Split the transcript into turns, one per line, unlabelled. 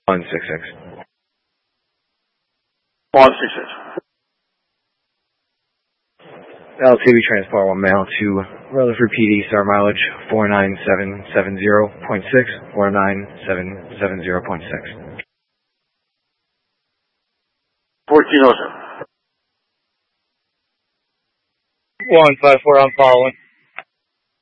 166.
166.
LTV Transport 1 mail to Rutherford PD, star mileage 49770.6, 49770.6.
1407.
154, I'm following.